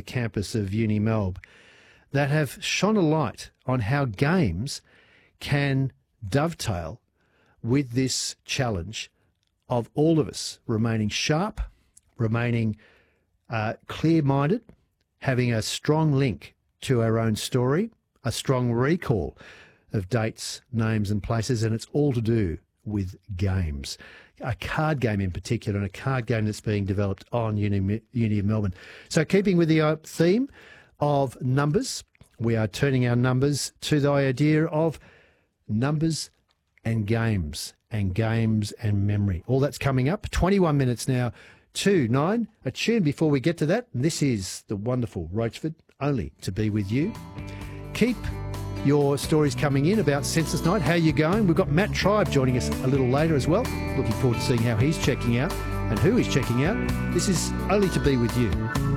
campus of Uni Melb that have shone a light on how games can dovetail with this challenge of all of us remaining sharp, remaining clear-minded, having a strong link to our own story, a strong recall of dates, names and places, and it's all to do with games. A card game in particular, and a card game that's being developed on Uni of Melbourne. So keeping with the theme of numbers, we are turning our numbers to the idea of numbers and games and memory. All that's coming up. 21 minutes now to 9. A tune before we get to that. This is the wonderful Roachford, Only to Be With You. Keep your stories coming in about Census Night, how you're going. We've got Matt Tribe joining us a little later as well. Looking forward to seeing how he's checking out and who he's checking out. This is Only to Be With You.